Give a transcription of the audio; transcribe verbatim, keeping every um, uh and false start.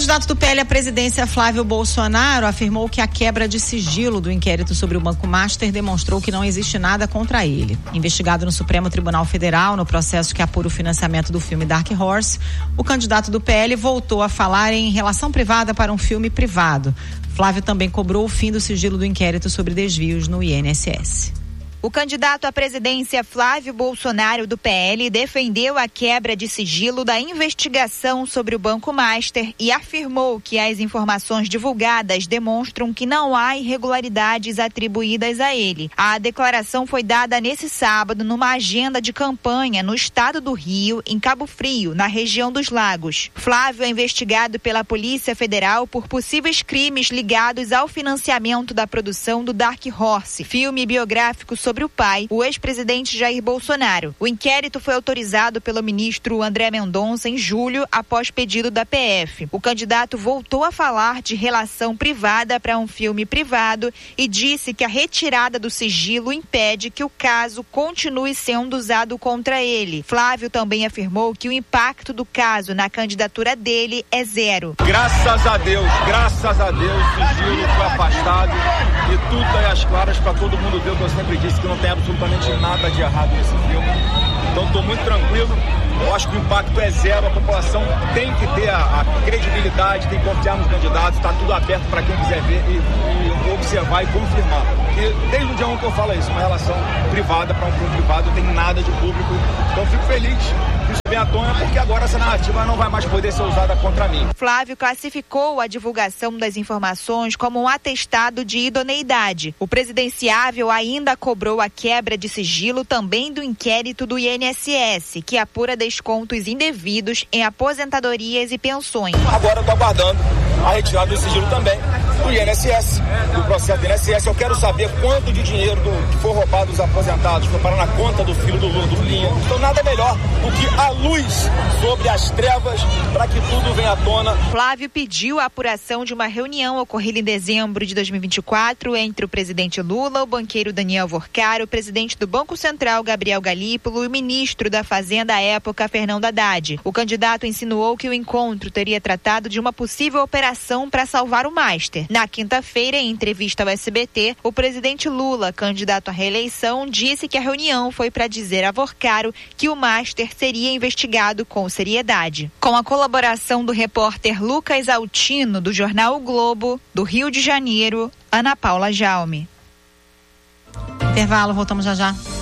candidato do P L à presidência, Flávio Bolsonaro, afirmou que a quebra de sigilo do inquérito sobre o Banco Master demonstrou que não existe nada contra ele. Investigado no Supremo Tribunal Federal no processo que apura o financiamento do filme Dark Horse, o candidato do P L voltou a falar em relação privada para um filme privado. Flávio também cobrou o fim do sigilo do inquérito sobre desvios no I N S S. O candidato à presidência Flávio Bolsonaro do P L defendeu a quebra de sigilo da investigação sobre o Banco Master e afirmou que as informações divulgadas demonstram que não há irregularidades atribuídas a ele. A declaração foi dada nesse sábado numa agenda de campanha no estado do Rio, em Cabo Frio, na região dos Lagos. Flávio é investigado pela Polícia Federal por possíveis crimes ligados ao financiamento da produção do Dark Horse, filme biográfico sobre sobre o pai, o ex-presidente Jair Bolsonaro. O inquérito foi autorizado pelo ministro André Mendonça em julho, após pedido da P F. O candidato voltou a falar de relação privada para um filme privado e disse que a retirada do sigilo impede que o caso continue sendo usado contra ele. Flávio também afirmou que o impacto do caso na candidatura dele é zero. Graças a Deus, graças a Deus, o sigilo foi afastado e tudo está às claras para todo mundo ver o que eu sempre disse, que não tem absolutamente nada de errado nesse filme. Então estou muito tranquilo. Eu acho que o impacto é zero. A população tem que ter a, a credibilidade, tem que confiar nos candidatos. Está tudo aberto para quem quiser ver e, e observar e confirmar. E desde o dia um que eu falo isso, uma relação privada para um filme privado, não tem nada de público. Então fico feliz que isso venha à tona, porque agora essa narrativa não vai mais poder ser usada contra mim. Flávio classificou a divulgação das informações como um atestado de idoneidade. O presidenciável ainda cobrou a quebra de sigilo também do inquérito do I N S S, que apura descontos indevidos em aposentadorias e pensões. Agora eu estou aguardando a retirada do sigilo também do I N S S, do processo do I N S S. Eu quero saber quanto de dinheiro do, que foi roubado dos aposentados foi parar na conta do filho do Lula, do Lulinha. Então nada melhor do que a luz sobre as trevas para que tudo venha à tona. Flávio pediu a apuração de uma reunião ocorrida em dezembro de dois mil e vinte e quatro entre o presidente Lula, o banqueiro Daniel Vorcaro, o presidente do Banco Central, Gabriel Galípolo, e o ministro da Fazenda à época, Fernando Haddad. O candidato insinuou que o encontro teria tratado de uma possível operação para salvar o Master. Na quinta-feira, em entrevista ao S B T, o presidente Lula, candidato à reeleição, disse que a reunião foi para dizer a Vorcaro que o Master seria investigado com seriedade. Com a colaboração do repórter Lucas Altino, do jornal O Globo, do Rio de Janeiro, Ana Paula Jaume. Intervalo, voltamos já já.